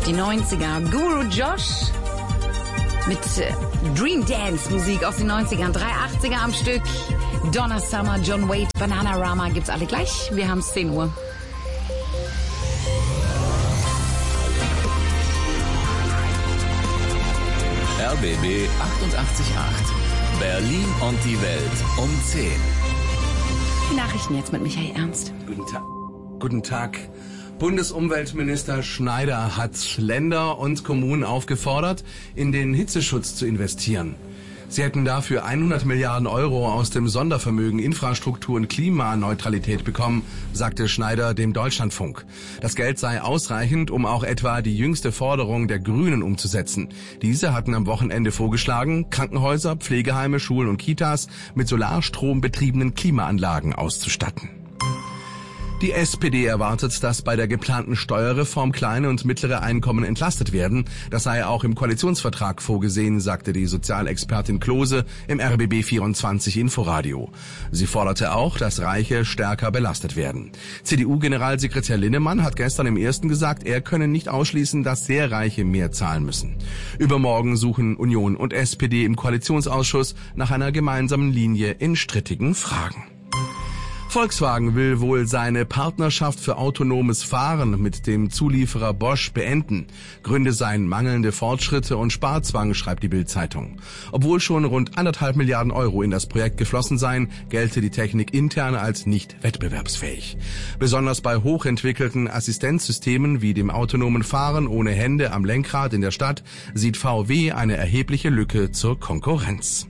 Die 90er. Guru Josh mit Dream Dance Musik aus den 90ern. 3 80er am Stück. Donna Summer, John Waite, Bananarama gibt's alle gleich. Wir haben 10 Uhr. RBB 88.8. Berlin und die Welt um 10. Die Nachrichten jetzt mit Michael Ernst. Guten Tag. Bundesumweltminister Schneider hat Länder und Kommunen aufgefordert, in den Hitzeschutz zu investieren. Sie hätten dafür 100 Milliarden Euro aus dem Sondervermögen Infrastruktur und Klimaneutralität bekommen, sagte Schneider dem Deutschlandfunk. Das Geld sei ausreichend, um auch etwa die jüngste Forderung der Grünen umzusetzen. Diese hatten am Wochenende vorgeschlagen, Krankenhäuser, Pflegeheime, Schulen und Kitas mit Solarstrom betriebenen Klimaanlagen auszustatten. Die SPD erwartet, dass bei der geplanten Steuerreform kleine und mittlere Einkommen entlastet werden. Das sei auch im Koalitionsvertrag vorgesehen, sagte die Sozialexpertin Klose im RBB 24 Inforadio. Sie forderte auch, dass Reiche stärker belastet werden. CDU-Generalsekretär Linnemann hat gestern im Ersten gesagt, er könne nicht ausschließen, dass sehr Reiche mehr zahlen müssen. Übermorgen suchen Union und SPD im Koalitionsausschuss nach einer gemeinsamen Linie in strittigen Fragen. Volkswagen will wohl seine Partnerschaft für autonomes Fahren mit dem Zulieferer Bosch beenden. Gründe seien mangelnde Fortschritte und Sparzwang, schreibt die Bild-Zeitung. Obwohl schon rund 1,5 Milliarden Euro in das Projekt geflossen seien, gelte die Technik intern als nicht wettbewerbsfähig. Besonders bei hochentwickelten Assistenzsystemen wie dem autonomen Fahren ohne Hände am Lenkrad in der Stadt sieht VW eine erhebliche Lücke zur Konkurrenz.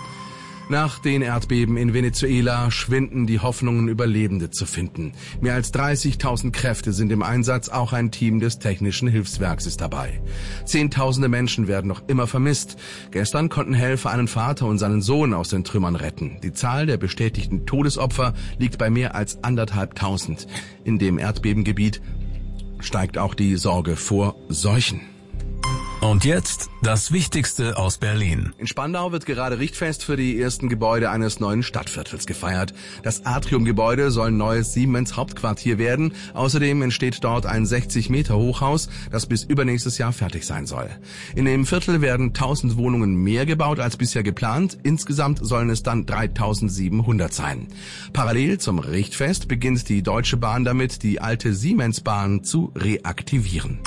Nach den Erdbeben in Venezuela schwinden die Hoffnungen, Überlebende zu finden. Mehr als 30.000 Kräfte sind im Einsatz, auch ein Team des Technischen Hilfswerks ist dabei. Zehntausende Menschen werden noch immer vermisst. Gestern konnten Helfer einen Vater und seinen Sohn aus den Trümmern retten. Die Zahl der bestätigten Todesopfer liegt bei mehr als 1.500. In dem Erdbebengebiet steigt auch die Sorge vor Seuchen. Und jetzt das Wichtigste aus Berlin. In Spandau wird gerade Richtfest für die ersten Gebäude eines neuen Stadtviertels gefeiert. Das Atrium-Gebäude soll ein neues Siemens Hauptquartier werden. Außerdem entsteht dort ein 60 Meter Hochhaus, das bis übernächstes Jahr fertig sein soll. In dem Viertel werden 1000 Wohnungen mehr gebaut als bisher geplant. Insgesamt sollen es dann 3700 sein. Parallel zum Richtfest beginnt die Deutsche Bahn damit, die alte Siemensbahn zu reaktivieren.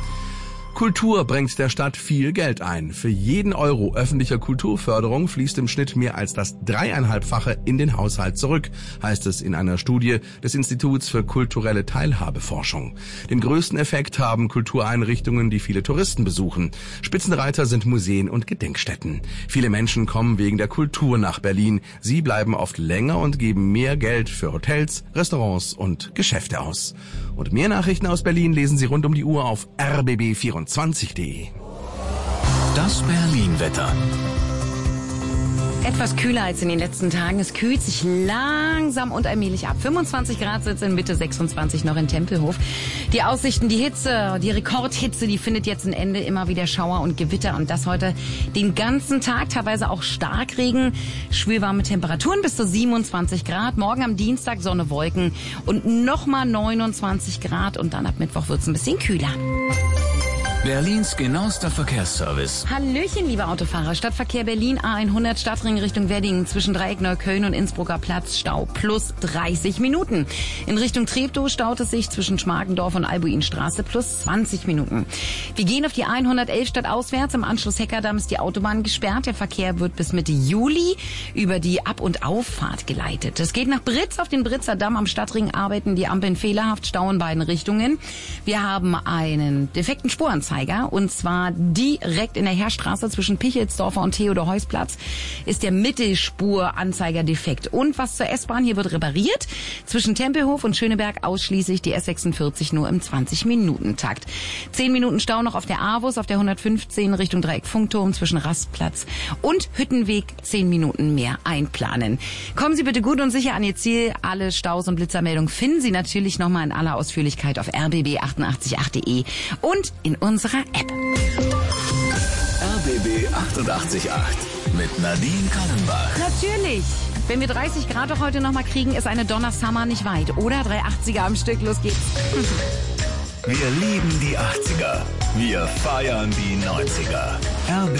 Kultur bringt der Stadt viel Geld ein. Für jeden Euro öffentlicher Kulturförderung fließt im Schnitt mehr als das 3,5-fache in den Haushalt zurück, heißt es in einer Studie des Instituts für kulturelle Teilhabeforschung. Den größten Effekt haben Kultureinrichtungen, die viele Touristen besuchen. Spitzenreiter sind Museen und Gedenkstätten. Viele Menschen kommen wegen der Kultur nach Berlin. Sie bleiben oft länger und geben mehr Geld für Hotels, Restaurants und Geschäfte aus. Und mehr Nachrichten aus Berlin lesen Sie rund um die Uhr auf rbb24.de. Das Berlin-Wetter. Etwas kühler als in den letzten Tagen. Es kühlt sich langsam und allmählich ab. 25 Grad sind es in Mitte, 26 noch in Tempelhof. Die Aussichten, die Hitze, die Rekordhitze, die findet jetzt ein Ende. Immer wieder Schauer und Gewitter. Und das heute den ganzen Tag. Teilweise auch Starkregen. Schwülwarme Temperaturen bis zu 27 Grad. Morgen am Dienstag Sonne, Wolken und nochmal 29 Grad. Und dann ab Mittwoch wird es ein bisschen kühler. Berlins genauester Verkehrsservice. Hallöchen, liebe Autofahrer. Stadtverkehr Berlin, A100, Stadtring Richtung Wedding, zwischen Dreieck Neukölln und Innsbrucker Platz, Stau plus 30 Minuten. In Richtung Treptow staut es sich zwischen Schmargendorf und Albuinstraße plus 20 Minuten. Wir gehen auf die 111 stadtauswärts. Im Anschluss Heckerdamm ist die Autobahn gesperrt. Der Verkehr wird bis Mitte Juli über die Ab- und Auffahrt geleitet. Es geht nach Britz. Auf den Britzer Damm am Stadtring arbeiten die Ampeln fehlerhaft, Stau in beiden Richtungen. Wir haben einen defekten Spuranzeiger. Und zwar direkt in der Heerstraße zwischen Pichelsdorfer und Theodor-Heuss-Platz ist der Mittelspuranzeiger defekt. Und was zur S-Bahn, hier wird repariert. Zwischen Tempelhof und Schöneberg ausschließlich die S46 nur im 20-Minuten-Takt. 10 Minuten Stau noch auf der AWUS, auf der 115 Richtung Dreieck Funkturm zwischen Rastplatz und Hüttenweg 10 Minuten mehr einplanen. Kommen Sie bitte gut und sicher an Ihr Ziel. Alle Staus und Blitzermeldungen finden Sie natürlich nochmal in aller Ausführlichkeit auf rbb888.de und in unserer App. RBB 88.8 mit Nadine Kallenbach. Natürlich. Wenn wir 30 Grad doch heute nochmal kriegen, ist eine Donna Summer nicht weit. Oder 380er am Stück. Los geht's. Wir lieben die 80er. Wir feiern die 90er.